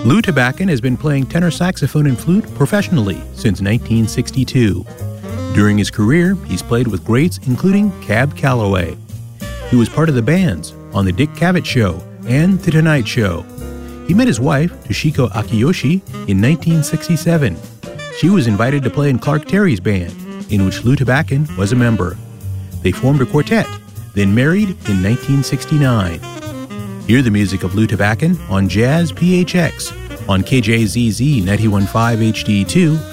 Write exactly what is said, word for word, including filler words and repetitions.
Lou Tabakin has been playing tenor saxophone and flute professionally since nineteen sixty-two. During his career, he's played with greats including Cab Calloway. He was part of the bands on The Dick Cavett Show and The Tonight Show. He met his wife, Toshiko Akiyoshi, in nineteen sixty-seven. She was invited to play in Clark Terry's band, in which Lou Tabakin was a member. They formed a quartet, then married in nineteen sixty-nine. Hear the music of Lou Tabakin on Jazz P H X on K J Z Z ninety-one point five H D two